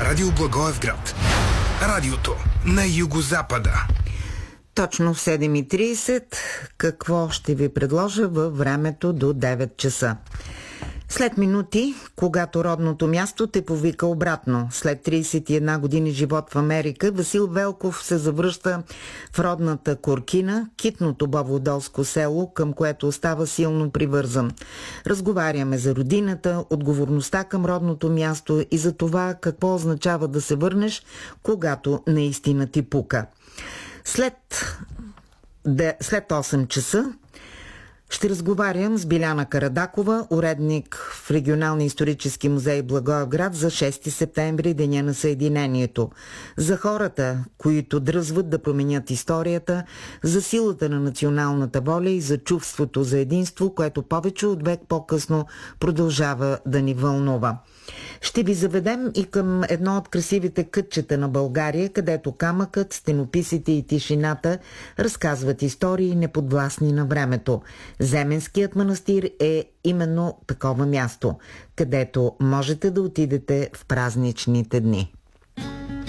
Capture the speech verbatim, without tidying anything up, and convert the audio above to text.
Радио Благоевград. Радиото на югозапада. Точно в седем и трийсет. Какво ще ви предложа във времето до девет часа? След минути, когато родното място те повика обратно. След трийсет и една години живот в Америка, Васил Велков се завръща в родната Коркина, китното бободолско село, към което остава силно привързан. Разговаряме за родината, отговорността към родното място и за това какво означава да се върнеш, когато наистина ти пука. След, де, след осем часа ще разговарям с Биляна Карадакова, уредник в Регионалния исторически музей Благоевград за шести септември, Деня на Съединението. За хората, които дръзват да променят историята, за силата на националната воля и за чувството за единство, което повече от век по-късно продължава да ни вълнува. Ще ви заведем и към едно от красивите кътчета на България, където камъкът, стенописите и тишината разказват истории неподвластни на времето. Земенският манастир е именно такова място, където можете да отидете в празничните дни.